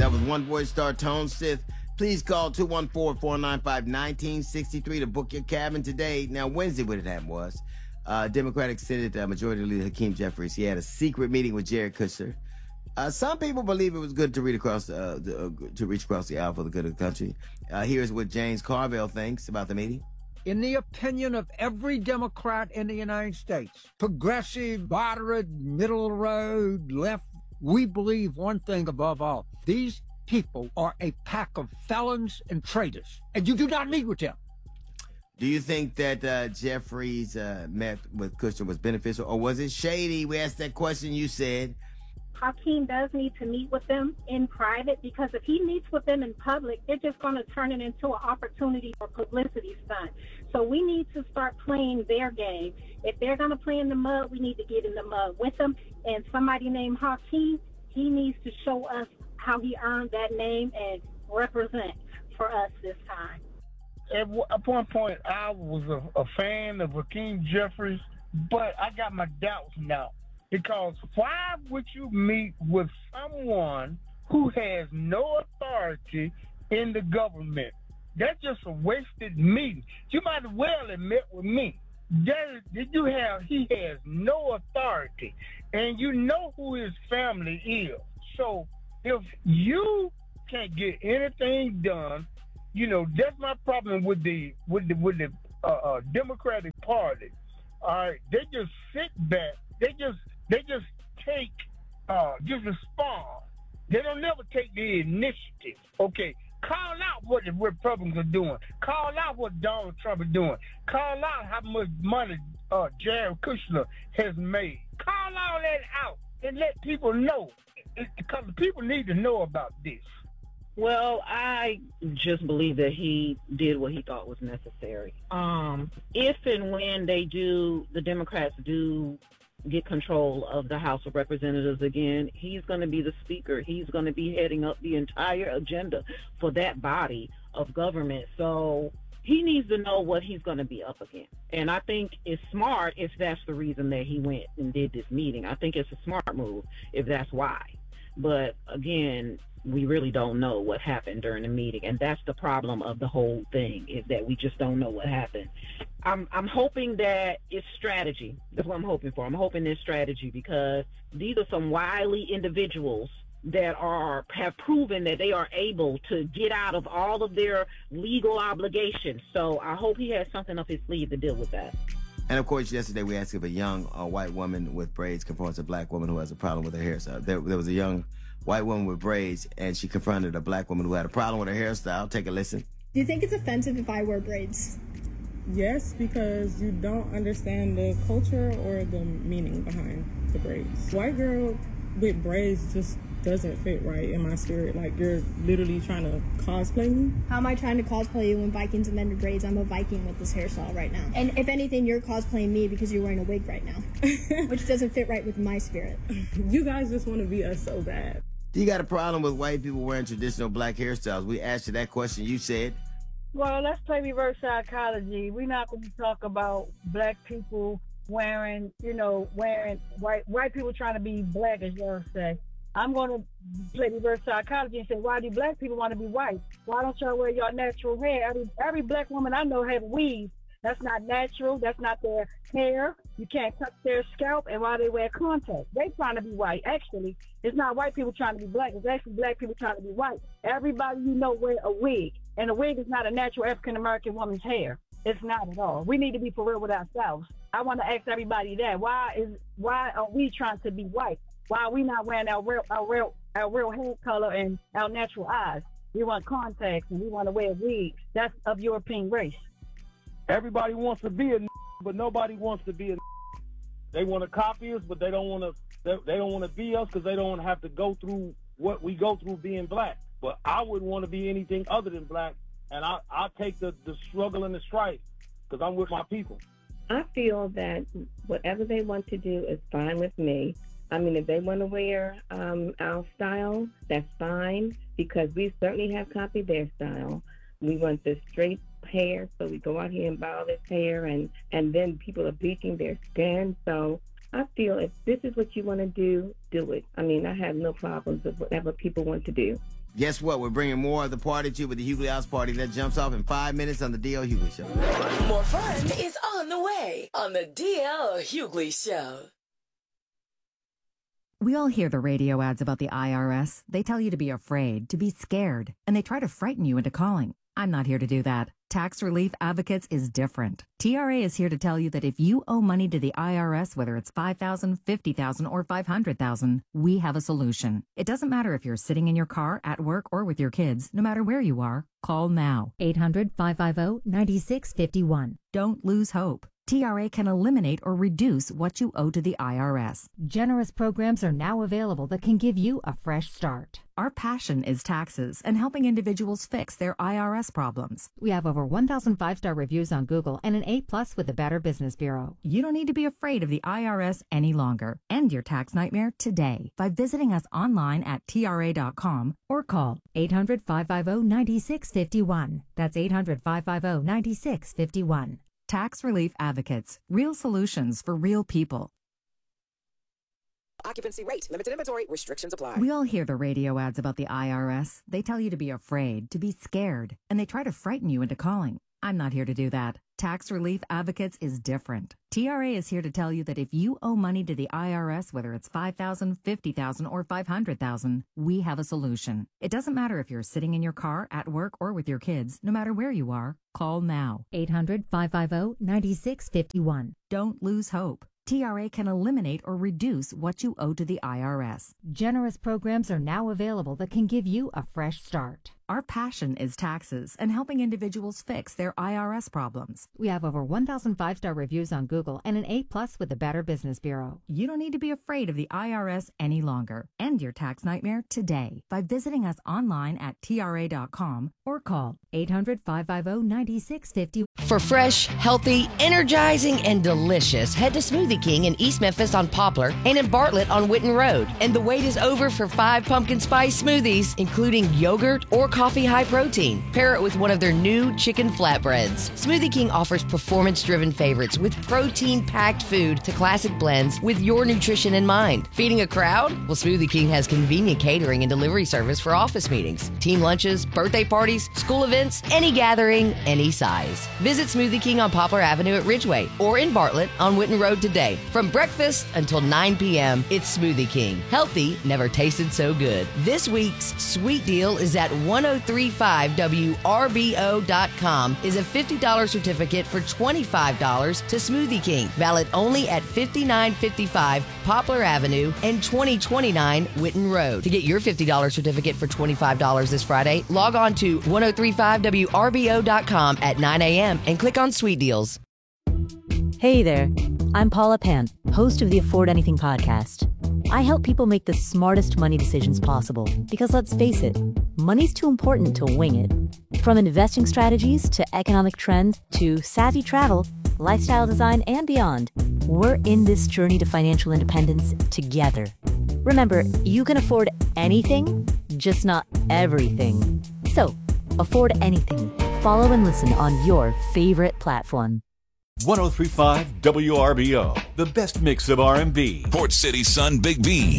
That was One Voice Star Tone Sith. Please call 214-495-1963 to book your cabin today. Now, Wednesday, what had happened was Democratic Senate Majority Leader Hakeem Jeffries, he had a secret meeting with Jared Kushner. Some people believe it was good to reach across the aisle for the good of the country. Here's what James Carville thinks about the meeting. In the opinion of every Democrat in the United States, progressive, moderate, middle of the road, left, we believe one thing above all. These people are a pack of felons and traitors, and you do not meet with them. Do you think that Jeffries met with Kushner was beneficial, or was it shady? We asked that question, you said. Hakeem does need to meet with them in private, because if he meets with them in public, they're just going to turn it into an opportunity for publicity stunt. So we need to start playing their game. If they're going to play in the mud, we need to get in the mud with them. And somebody named Hakeem, he needs to show us how he earned that name and represent for us this time. At one point, I was a fan of Hakeem Jeffries, but I got my doubts now. Because why would you meet with someone who has no authority in the government? That's just a wasted meeting. You might as well have met with me. He has no authority, and you know who his family is. So if you can't get anything done, that's my problem with the Democratic Party. All right, they just sit back. They just respond. They don't never take the initiative. Okay, call out what the Republicans are doing. Call out what Donald Trump is doing. Call out how much money Jared Kushner has made. Call all that out and let people know, because the people need to know about this. Well, I just believe that he did what he thought was necessary. If and when the Democrats do get control of the House of Representatives again, he's going to be the speaker. He's going to be heading up the entire agenda for that body of government. So he needs to know what he's going to be up against. And I think it's smart if that's the reason that he went and did this meeting. I think it's a smart move if that's why. But again, we really don't know what happened during the meeting, and that's the problem of the whole thing, is that we just don't know what happened. I'm hoping that it's strategy. That's what I'm hoping for. I'm hoping it's strategy, because these are some wily individuals that have proven that they are able to get out of all of their legal obligations. So I hope he has something up his sleeve to deal with that. And of course, yesterday we asked if a young white woman with braids confronts a black woman who has a problem with her hairstyle. There was a young white woman with braids, and she confronted a black woman who had a problem with her hairstyle. Take a listen. Do you think it's offensive if I wear braids? Yes, because you don't understand the culture or the meaning behind the braids. White girl with braids just doesn't fit right in my spirit. Like, you're literally trying to cosplay me. How am I trying to cosplay you when Vikings invented braids? I'm a Viking with this hairstyle right now. And if anything, you're cosplaying me because you're wearing a wig right now, which doesn't fit right with my spirit. You guys just want to be us so bad. Do you got a problem with white people wearing traditional black hairstyles? We asked you that question. You said, well, let's play reverse psychology. We're not going to talk about black people wearing white people trying to be black, as y'all say. I'm going to play reverse psychology and say, why do black people want to be white? Why don't y'all wear your natural hair? Every black woman I know have weave. That's not natural. That's not their hair. You can't touch their scalp. And why they wear contacts? They trying to be white. Actually, it's not white people trying to be black. It's actually black people trying to be white. Everybody you know wear a wig. And a wig is not a natural African-American woman's hair. It's not at all. We need to be for real with ourselves. I want to ask everybody that. Why are we trying to be white? Why are we not wearing our real hair color and our natural eyes? We want contacts and we want to wear wigs. That's of European race. Everybody wants to be a but nobody wants to be a They want to copy us, but they don't want to be us, because they don't want to have to go through what we go through being black. But I wouldn't want to be anything other than black, and I take the struggle and the strife, because I'm with my people. I feel that whatever they want to do is fine with me. I mean, if they want to wear our style, that's fine, because we certainly have copied their style. We want the straight hair, so we go out here and buy all this hair, and then people are bleaching their skin. So I feel if this is what you want to do it. I mean, I have no problems with whatever people want to do. Guess what? We're bringing more of the party to you with the Hughley House Party that jumps off in 5 minutes on the DL Hughley Show. More fun is on the way on the DL Hughley Show. We all hear the radio ads about the IRS. They tell you to be afraid, to be scared, and they try to frighten you into calling. I'm not here to do that. Tax Relief Advocates is different. TRA is here to tell you that if you owe money to the IRS, whether it's $5,000, $50,000, or $500,000, we have a solution. It doesn't matter if you're sitting in your car, at work, or with your kids. No matter where you are, call now. 800-550-9651. Don't lose hope. TRA can eliminate or reduce what you owe to the IRS. Generous programs are now available that can give you a fresh start. Our passion is taxes and helping individuals fix their IRS problems. We have over 1,000 5-star reviews on Google and an A+ with the Better Business Bureau. You don't need to be afraid of the IRS any longer. End your tax nightmare today by visiting us online at TRA.com or call 800-550-9651. That's 800-550-9651. Tax Relief Advocates. Real solutions for real people. Occupancy rate, limited inventory, restrictions apply. We all hear the radio ads about the IRS. They tell you to be afraid, to be scared, and they try to frighten you into calling. I'm not here to do that. Tax Relief Advocates is different. TRA is here to tell you that if you owe money to the IRS, whether it's $5,000, $50,000, or $500,000, we have a solution. It doesn't matter if you're sitting in your car, at work, or with your kids. No matter where you are, call now. 800-550-9651. Don't lose hope. TRA can eliminate or reduce what you owe to the IRS. Generous programs are now available that can give you a fresh start. Our passion is taxes and helping individuals fix their IRS problems. We have over 1,000 5-star reviews on Google and an A+ with the Better Business Bureau. You don't need to be afraid of the IRS any longer. End your tax nightmare today by visiting us online at TRA.com or call 800-550-9650. For fresh, healthy, energizing, and delicious, head to Smoothie King in East Memphis on Poplar and in Bartlett on Witten Road. And the wait is over for 5 pumpkin spice smoothies, including yogurt or coffee high protein. Pair it with one of their new chicken flatbreads. Smoothie King offers performance-driven favorites with protein-packed food to classic blends with your nutrition in mind. Feeding a crowd? Well, Smoothie King has convenient catering and delivery service for office meetings, team lunches, birthday parties, school events, any gathering, any size. Visit Smoothie King on Poplar Avenue at Ridgeway or in Bartlett on Witten Road today. From breakfast until 9 p.m., it's Smoothie King. Healthy never tasted so good. This week's sweet deal is at 1035WRBO.com is a $50 certificate for $25 to Smoothie King. Valid only at 5955 Poplar Avenue and 2029 Witten Road. To get your $50 certificate for $25 this Friday, log on to 1035WRBO.com at 9 a.m. and click on Sweet Deals. Hey there, I'm Paula Pan, host of the Afford Anything podcast. I help people make the smartest money decisions possible because let's face it, money's too important to wing it. From investing strategies to economic trends to savvy travel, lifestyle design, and beyond, we're in this journey to financial independence together. Remember, you can afford anything, just not everything. So, afford anything. Follow and listen on your favorite platform. 1035 WRBO, the best mix of R&B. Port City Sun Big B.